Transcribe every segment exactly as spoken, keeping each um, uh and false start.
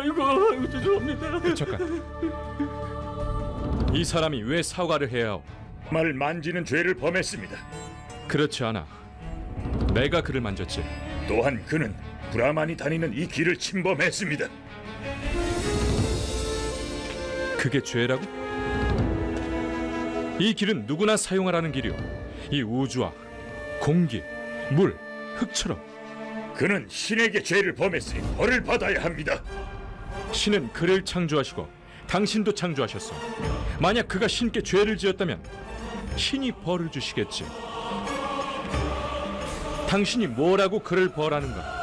아이고, 아이고 죄송합니다. 잠깐. 이 사람이 왜 사과를 해야 하오? 말 만지는 죄를 범했습니다. 그렇지 않아. 내가 그를 만졌지. 또한 그는 브라만이 다니는 이 길을 침범했습니다. 그게 죄라고? 이 길은 누구나 사용하라는 길이오. 이 우주와 공기, 물, 흙처럼. 그는 신에게 죄를 범했으니 벌을 받아야 합니다. 신은 그를 창조하시고 당신도 창조하셨어. 만약 그가 신께 죄를 지었다면 신이 벌을 주시겠지. 당신이 뭐라고 그를 벌하는가?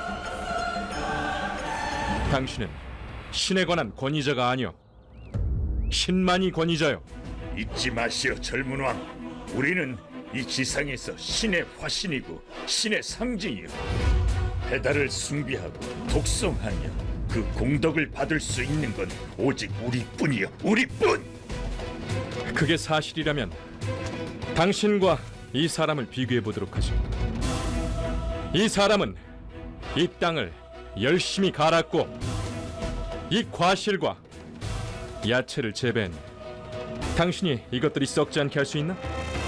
당신은 신에 관한 권위자가 아니여 신만이 권위자요. 잊지 마시오, 젊은 왕. 우리는 이 지상에서 신의 화신이고 신의 상징이요. 배달을 숭배하고 독성하며 그 공덕을 받을 수 있는 건 오직 우리뿐이요, 우리뿐. 그게 사실이라면 당신과 이 사람을 비교해 보도록 하지. 이 사람은 이 땅을 열심히 갈았고 이 과실과 야채를 재배했네. 당신이 이것들이 썩지 않게 할 수 있나?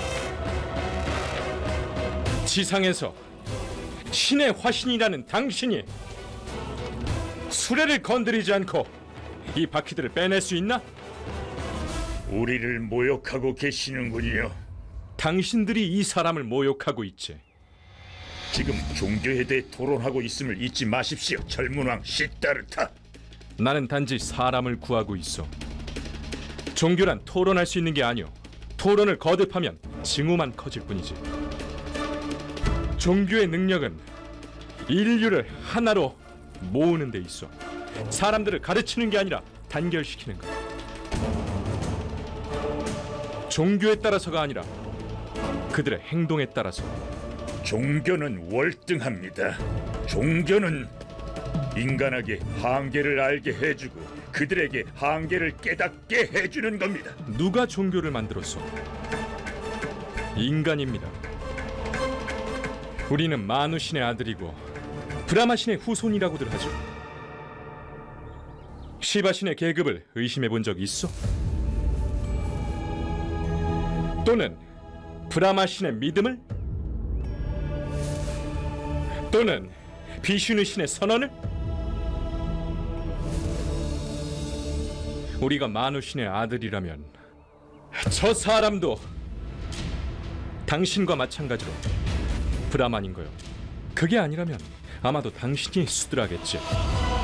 지상에서 신의 화신이라는 당신이 수레를 건드리지 않고 이 바퀴들을 빼낼 수 있나? 우리를 모욕하고 계시는군요. 당신들이 이 사람을 모욕하고 있지. 지금 종교에 대해 토론하고 있음을 잊지 마십시오, 젊은 왕 시다르타. 나는 단지 사람을 구하고 있어. 종교란 토론할 수 있는 게 아니오. 토론을 거듭하면 징후만 커질 뿐이지. 종교의 능력은 인류를 하나로 모으는 데 있어. 사람들을 가르치는 게 아니라 단결시키는 거야. 종교에 따라서가 아니라 그들의 행동에 따라서. 종교는 월등합니다. 종교는 인간에게 한계를 알게 해주고 그들에게 한계를 깨닫게 해주는 겁니다. 누가 종교를 만들었어? 인간입니다. 우리는 마누신의 아들이고 브라마신의 후손이라고들 하죠. 시바신의 계급을 의심해 본 적 있어? 또는 브라마신의 믿음을? 또는 비슈누신의 선언을? 우리가 마누신의 아들이라면 저 사람도 당신과 마찬가지로 브라만인 거요. 그게 아니라면 아마도 당신이 수두라겠지.